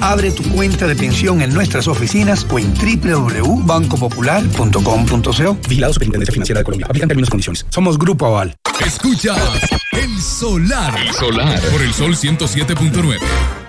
Abre tu cuenta de pensión en nuestras oficinas o en www.bancopopular.com.co. Vigilado Superintendencia Financiera de Colombia. Aplican términos y condiciones. Somos Grupo Aval. Escucha El Solar. El Solar. Por el Sol 107.9.